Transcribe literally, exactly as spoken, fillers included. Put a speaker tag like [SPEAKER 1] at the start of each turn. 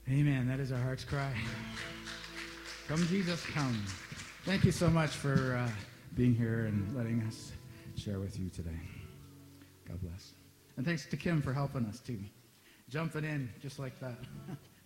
[SPEAKER 1] Amen. That is our heart's cry. Come, Jesus, come. Thank you so much for uh, being here and letting us share with you today. God bless. And thanks to Kim for helping us, too. Jumping in just like that.